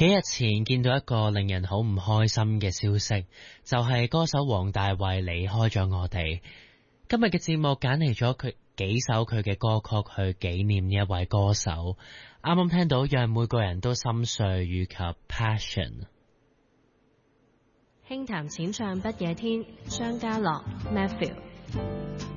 幾日前見到一個令人好唔開心嘅消息，就係歌手黃大衛離開咗我哋。今日嘅節目揀嚟咗佢幾首佢嘅歌曲去紀念呢一位歌手。啱啱聽到讓每個人都心碎以及 Passion。 輕談淺唱不夜天，張家樂 Matthew。